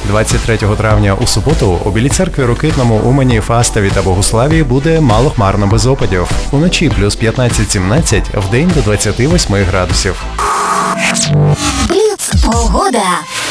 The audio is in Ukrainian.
23 травня у суботу у Білій Церкві, Рокитному, Умані, Фастові та Богуславі буде малохмарно без опадів. Уночі плюс 15-17, вдень до 28 градусів. Бліц погода.